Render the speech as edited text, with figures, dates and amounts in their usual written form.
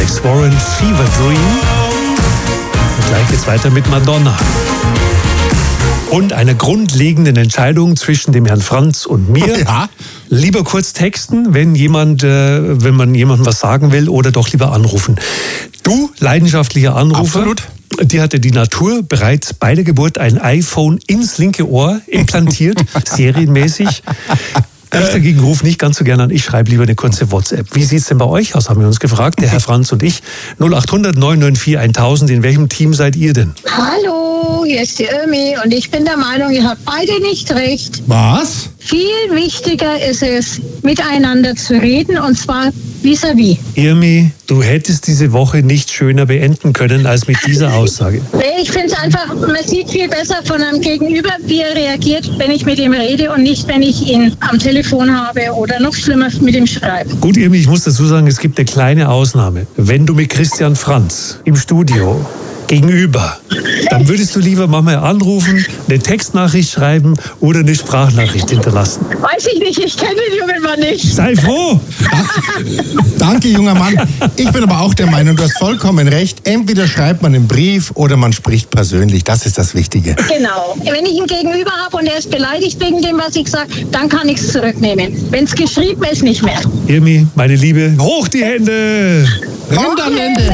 Alex Warren, Fever Dream. Und gleich geht's weiter mit Madonna. Und einer grundlegenden Entscheidung zwischen dem Herrn Franz und mir. Ja. Lieber kurz texten, wenn man jemandem was sagen will, oder doch lieber anrufen. Du, leidenschaftlicher Anrufer. Absolut. Dir hatte die Natur bereits bei der Geburt ein iPhone ins linke Ohr implantiert, serienmäßig. Ich dagegen rufe nicht ganz so gerne an. Ich schreibe lieber eine kurze WhatsApp. Wie sieht es denn bei euch aus, haben wir uns gefragt, der Herr Franz und ich. 0800 994 1000. In welchem Team seid ihr denn? Hallo, hier ist die Irmi und ich bin der Meinung, ihr habt beide nicht recht. Was? Viel wichtiger ist es, miteinander zu reden, und zwar vis-à-vis. Irmi, du hättest diese Woche nicht schöner beenden können als mit dieser Aussage. Ich finde es einfach, man sieht viel besser von einem Gegenüber, wie er reagiert, wenn ich mit ihm rede und nicht, wenn ich ihn am Telefon habe oder noch schlimmer mit ihm schreibe. Gut, Irmi, ich muss dazu sagen, es gibt eine kleine Ausnahme. Wenn du mit Christian Franz im Studio gegenüber, dann würdest du lieber manchmal anrufen, eine Textnachricht schreiben oder eine Sprachnachricht hinterlassen. Weiß ich nicht, ich kenne den jungen Mann nicht. Sei froh! Danke, junger Mann. Ich bin aber auch der Meinung, du hast vollkommen recht. Entweder schreibt man einen Brief oder man spricht persönlich. Das ist das Wichtige. Genau. Wenn ich ihn gegenüber habe und er ist beleidigt wegen dem, was ich sage, dann kann ich es zurücknehmen. Wenn es geschrieben ist, nicht mehr. Irmi, meine Liebe, hoch die Hände! Rinderlende!